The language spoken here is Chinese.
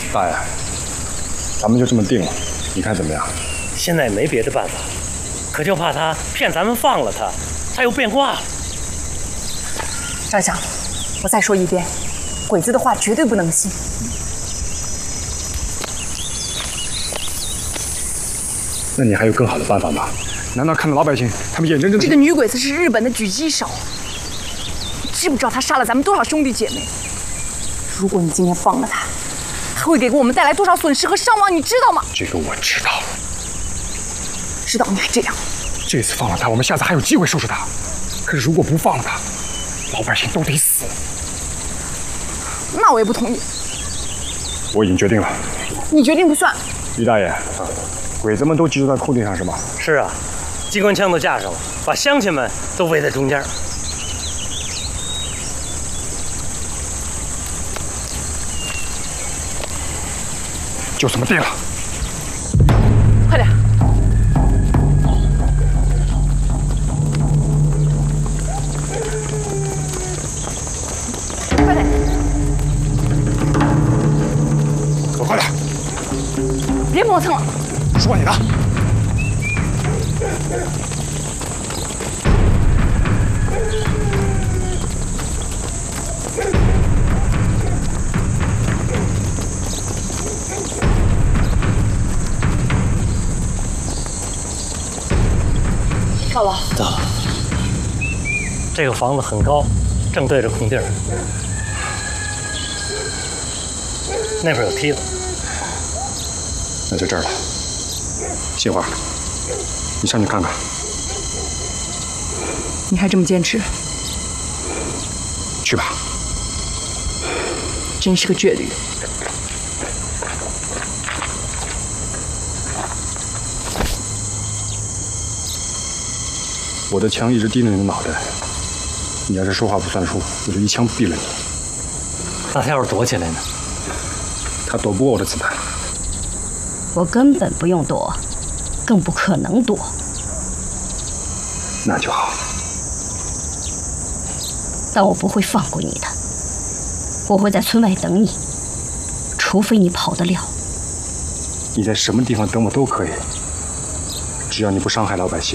大爷，咱们就这么定了，你看怎么样？ 现在也没别的办法，可就怕他骗咱们放了他，他又变卦了。 张长，我再说一遍，鬼子的话绝对不能信。 那你还有更好的办法吗？难道看到老百姓他们眼睁睁的？ 这个女鬼子是日本的狙击手，你知不知道她杀了咱们多少兄弟姐妹？如果你今天放了她，她会给我们带来多少损失和伤亡，你知道吗？ 这个我知道， 知道你还这样。 这次放了她，我们下次还有机会收拾她。可是如果不放了她，老百姓都得死。 那我也不同意。 我已经决定了。 你决定不算。 于大爷，鬼子们都集中在空地上是吗？ 是啊，机关枪都架上了，把乡亲们都围在中间。 就这么定了。 快点！快点！ 走快点！ 别磨蹭了。 说你的。 到了。 到了。这个房子很高，正对着空地儿。那边有梯子。 那就这儿了。杏花，你上去看看。 你还这么坚持？ 去吧。 真是个倔驴。 我的枪一直盯着你的脑袋，你要是说话不算数，我就一枪毙了你。 那他要是躲起来呢？ 他躲不过我的子弹。 我根本不用躲，更不可能躲。 那就好。 但我不会放过你的，我会在村外等你，除非你跑得了。 你在什么地方等我都可以，只要你不伤害老百姓。